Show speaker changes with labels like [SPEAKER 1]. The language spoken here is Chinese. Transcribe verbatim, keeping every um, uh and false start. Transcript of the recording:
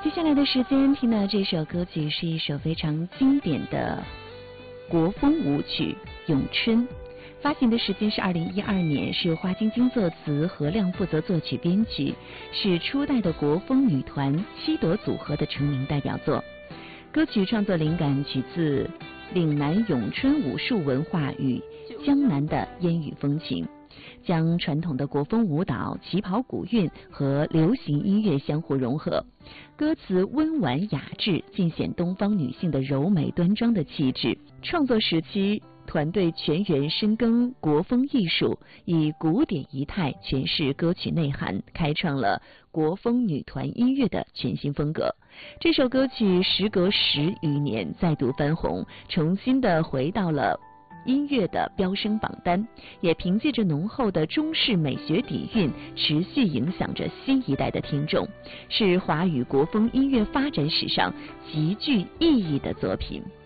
[SPEAKER 1] 接下来的时间听到这首歌曲是一首非常经典的国风舞曲《咏春》，发行的时间是二零一二年，是由花晶晶作词，何亮负责作曲编曲，是初代的国风女团七朵组合的成名代表作。歌曲创作灵感取自岭南咏春武术文化与江南的烟雨风情，将传统的国风舞蹈、旗袍古韵和流行音乐相互融合，歌词温婉雅致，尽显东方女性的柔美端庄的气质。创作时期，团队全员深耕国风艺术，以古典仪态诠释歌曲内涵，开创了国风女团音乐的全新风格。这首歌曲时隔十余年再度翻红，重新的回到了音乐的飙升榜单，也凭借着浓厚的中式美学底蕴，持续影响着新一代的听众，是华语国风音乐发展史上极具意义的作品。